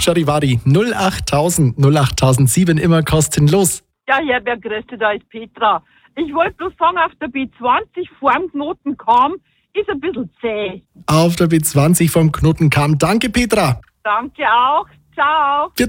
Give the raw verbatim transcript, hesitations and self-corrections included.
Charivari null achttausend, null achttausendsieben, immer kostenlos. Ja, Herbert, grüß dich, da ist Petra. Ich wollte bloß sagen, auf der B zwanzig vorm Knotenkamm ist ein bisschen zäh. Auf der B zwanzig vom Knotenkamm. Danke, Petra. Danke auch. Ciao. Vierte